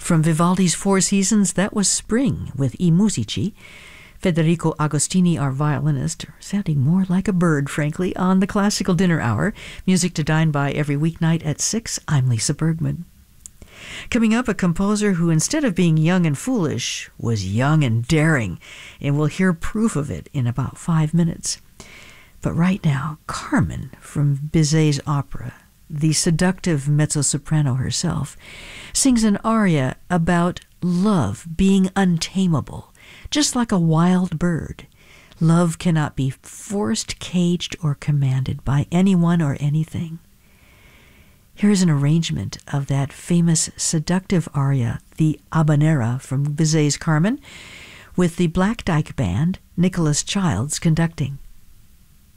From Vivaldi's Four Seasons, that was Spring with I Musici. Federico Agostini, our violinist, sounding more like a bird, frankly, on the Classical Dinner Hour. Music to dine by every weeknight at 6. I'm Lisa Bergman. Coming up, a composer who, instead of being young and foolish, was young and daring, and we'll hear proof of it in about 5 minutes. But right now, Carmen from Bizet's opera, the seductive mezzo-soprano herself, sings an aria about love being untamable, just like a wild bird. Love cannot be forced, caged, or commanded by anyone or anything. Here's an arrangement of that famous seductive aria, the Habanera from Bizet's Carmen, with the Black Dyke Band, Nicholas Childs conducting.